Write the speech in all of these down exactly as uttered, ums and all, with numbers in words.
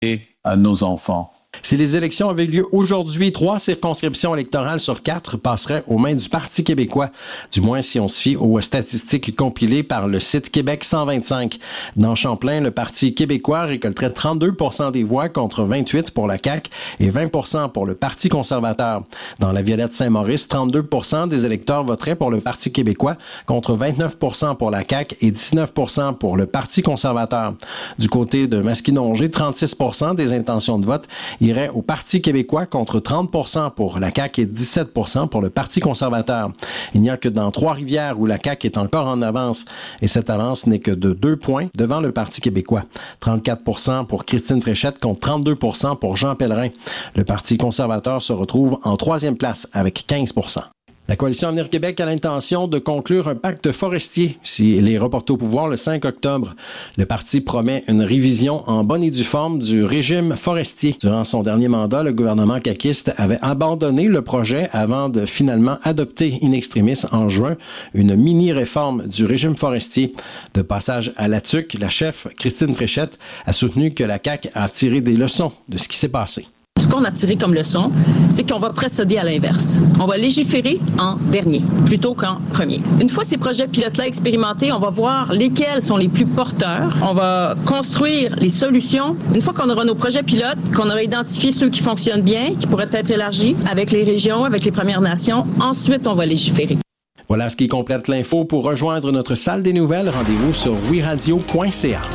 à nos enfants. Si les élections avaient lieu aujourd'hui, trois circonscriptions électorales sur quatre passeraient aux mains du Parti québécois, du moins si on se fie aux statistiques compilées par le site Québec cent vingt-cinq. Dans Champlain, le Parti québécois récolterait trente-deux pour cent des voix contre vingt-huit pour la C A Q et vingt pour cent pour le Parti conservateur. Dans la Violette-Saint-Maurice, trente-deux pour cent des électeurs voteraient pour le Parti québécois contre vingt-neuf pour cent pour la C A Q et dix-neuf pour cent pour le Parti conservateur. Du côté de Masquinongé, trente-six pour cent des intentions de vote irait au Parti québécois contre trente pour cent pour la C A Q et dix-sept pour cent pour le Parti conservateur. Il n'y a que dans Trois-Rivières où la C A Q est encore en avance et cette avance n'est que de deux points devant le Parti québécois. trente-quatre pour cent pour Christine Fréchette contre trente-deux pour cent pour Jean Pellerin. Le Parti conservateur se retrouve en troisième place avec quinze pour cent. La Coalition Avenir Québec a l'intention de conclure un pacte forestier s'il est reporté au pouvoir le cinq octobre. Le parti promet une révision en bonne et due forme du régime forestier. Durant son dernier mandat, le gouvernement caquiste avait abandonné le projet avant de finalement adopter in extremis en juin une mini-réforme du régime forestier. De passage à la T U C, la chef Christine Fréchette a soutenu que la C A Q a tiré des leçons de ce qui s'est passé. Ce qu'on a tiré comme leçon, c'est qu'on va procéder à l'inverse. On va légiférer en dernier, plutôt qu'en premier. Une fois ces projets pilotes-là expérimentés, on va voir lesquels sont les plus porteurs. On va construire les solutions. Une fois qu'on aura nos projets pilotes, qu'on aura identifié ceux qui fonctionnent bien, qui pourraient être élargis avec les régions, avec les Premières Nations, ensuite on va légiférer. Voilà ce qui complète l'info. Pour rejoindre notre salle des nouvelles, rendez-vous sur oui radio point c a.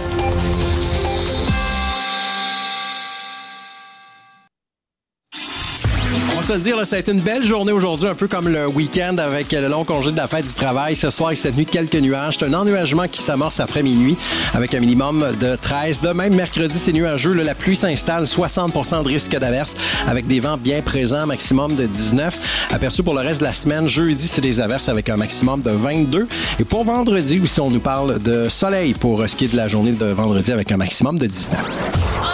Se le dire, là, ça a été une belle journée aujourd'hui, un peu comme le week-end avec le long congé de la fête du travail. Ce soir et cette nuit, quelques nuages. C'est un ennuagement qui s'amorce après minuit avec un minimum de treize. De même, mercredi, c'est nuageux. Là, la pluie s'installe, soixante pour cent de risque d'averse avec des vents bien présents, maximum de dix-neuf. Aperçu pour le reste de la semaine, jeudi, c'est des averses avec un maximum de vingt-deux. Et pour vendredi, aussi, on nous parle de soleil pour ce qui est de la journée de vendredi avec un maximum de dix-neuf.